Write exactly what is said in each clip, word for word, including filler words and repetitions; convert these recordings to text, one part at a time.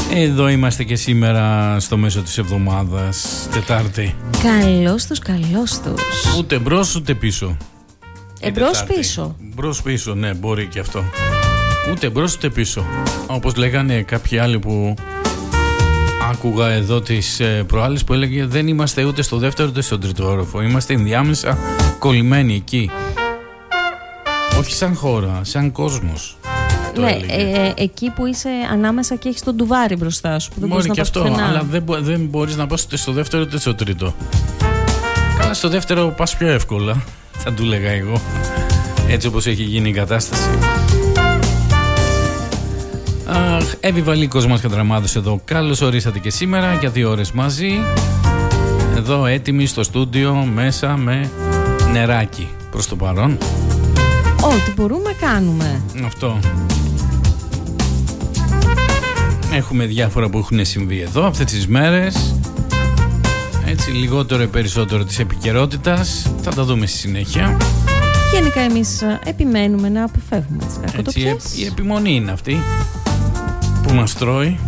Εδώ είμαστε και σήμερα στο μέσο της εβδομάδας, Τετάρτη. Καλώς τους, καλώς τους. Ούτε μπρος ούτε πίσω. Εμπρός πίσω. Μπρος πίσω, ναι, μπορεί και αυτό. Ούτε μπρος ούτε πίσω. Όπως λέγανε κάποιοι άλλοι που άκουγα εδώ τις προάλλες, που έλεγε δεν είμαστε ούτε στο δεύτερο ούτε στον τρίτο όροφο. Είμαστε ενδιάμεσα κολλημένοι εκεί. Όχι σαν χώρα, σαν κόσμος. Ναι, ε, εκεί που είσαι ανάμεσα και έχεις τον ντουβάρι μπροστά σου. Που δεν μπορεί μπορείς και να αυτό, πας αλλά δεν, μπο, δεν μπορείς να πας ούτε στο δεύτερο ούτε στο τρίτο. Καλά, στο δεύτερο πας πιο εύκολα, θα του λέγα εγώ. Έτσι όπως έχει γίνει η κατάσταση. Αχ, Εύη Βαλίκος μας Κατραμάδος εδώ. Καλώς ορίσατε και σήμερα για δύο ώρες μαζί. Εδώ έτοιμοι στο στούντιο μέσα με νεράκι προς το παρόν. Ό,τι μπορούμε κάνουμε. Αυτό. Έχουμε διάφορα που έχουν συμβεί εδώ αυτές τις μέρες. Έτσι λιγότερο ή περισσότερο της επικαιρότητας. Θα τα δούμε στη συνέχεια. Γενικά εμείς επιμένουμε να αποφεύγουμε τις κακοτοπιές. Έτσι, η επιμονή είναι αυτή που μας τρώει.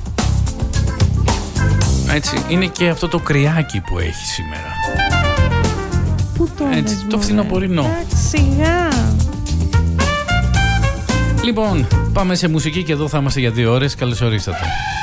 Έτσι, είναι και αυτό το κρυάκι που έχει σήμερα. Πού το Έτσι, λες, το φθινοπορεινό. Σιγά. Λοιπόν, πάμε σε μουσική και εδώ θα είμαστε για δύο ώρες. Καλώς ορίσατε.